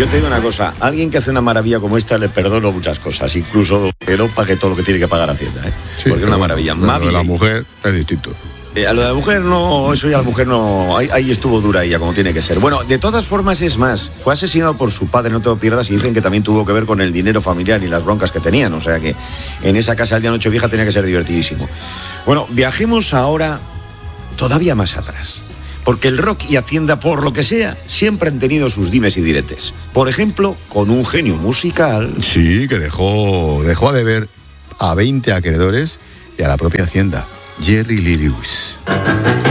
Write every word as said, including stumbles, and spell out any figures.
Yo te digo una cosa, a alguien que hace una maravilla como esta le perdono muchas cosas, incluso que no pague todo lo que tiene que pagar Hacienda, ¿eh? Sí, porque es una bueno, maravilla. Lo Mavi, de la mujer es distinto. Eh, a lo de la mujer no, eso ya la mujer no, ahí, ahí estuvo dura ella, como tiene que ser. Bueno, de todas formas es más, fue asesinado por su padre, no te lo pierdas, y dicen que también tuvo que ver con el dinero familiar y las broncas que tenían, o sea que en esa casa el día Nochevieja tenía que ser divertidísimo. Bueno, viajemos ahora todavía más atrás, porque el rock y Hacienda, por lo que sea, siempre han tenido sus dimes y diretes. Por ejemplo, con un genio musical... Sí, que dejó, dejó a deber a veinte acreedores y a la propia Hacienda, Jerry Lee Lewis.